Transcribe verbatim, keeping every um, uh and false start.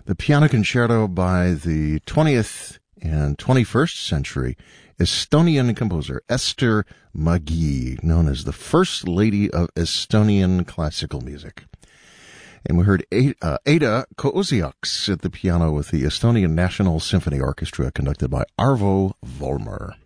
The piano concerto by the twentieth and twenty-first century Estonian composer Ester Mägi, known as the First Lady of Estonian classical music. And we heard Ada, Ada Kooziaks at the piano with the Estonian National Symphony Orchestra, conducted by Arvo Volmer.